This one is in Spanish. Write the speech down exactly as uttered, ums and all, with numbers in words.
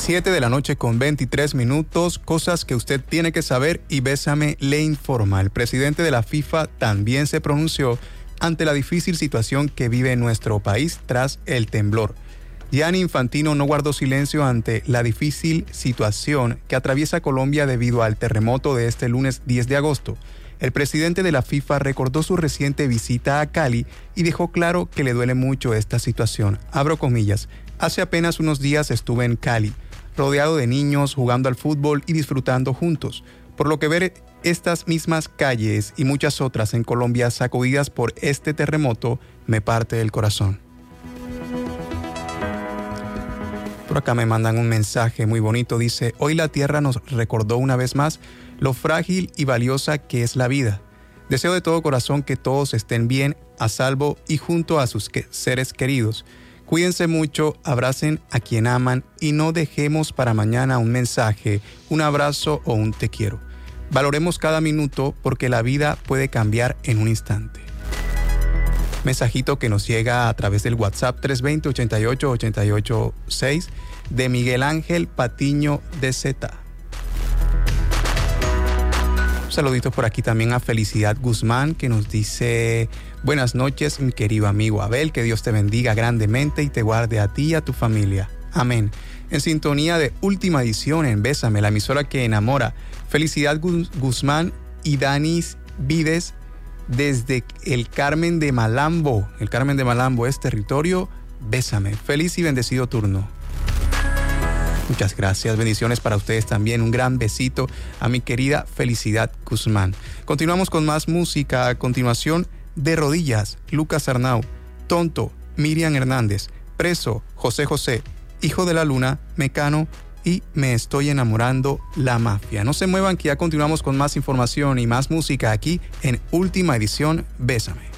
siete de la noche con veintitrés minutos, cosas que usted tiene que saber y Bésame le informa. El presidente de la FIFA también se pronunció ante la difícil situación que vive nuestro país tras el temblor. Gianni Infantino no guardó silencio ante la difícil situación que atraviesa Colombia debido al terremoto de este lunes diez de agosto. El presidente de la FIFA recordó su reciente visita a Cali y dejó claro que le duele mucho esta situación. Abro comillas. Hace apenas unos días estuve en Cali, rodeado de niños, jugando al fútbol y disfrutando juntos, por lo que ver estas mismas calles y muchas otras en Colombia sacudidas por este terremoto me parte el corazón. Por acá me mandan un mensaje muy bonito, dice: hoy la tierra nos recordó una vez más lo frágil y valiosa que es la vida. Deseo de todo corazón que todos estén bien, a salvo y junto a sus que- seres queridos. Cuídense mucho, abracen a quien aman y no dejemos para mañana un mensaje, un abrazo o un te quiero. Valoremos cada minuto porque la vida puede cambiar en un instante. Mensajito que nos llega a través del WhatsApp tres dos cero, ocho ocho, ocho ocho seis de Miguel Ángel Patiño de Z. Un saludito por aquí también a Felicidad Guzmán, que nos dice: buenas noches, mi querido amigo Abel, que Dios te bendiga grandemente y te guarde a ti y a tu familia. Amén. En sintonía de Última Edición en Bésame, la emisora que enamora. Felicidad Guzmán y Danis Vides desde el Carmen de Malambo. El Carmen de Malambo es territorio. Bésame. Feliz y bendecido turno. Muchas gracias, bendiciones para ustedes también. Un gran besito a mi querida Felicidad Guzmán. Continuamos con más música. A continuación, De Rodillas, Lucas Arnau, Tonto, Miriam Hernández, Preso, José José, Hijo de la Luna, Mecano y Me Estoy Enamorando, La Mafia. No se muevan, que ya continuamos con más información y más música aquí en Última Edición Bésame.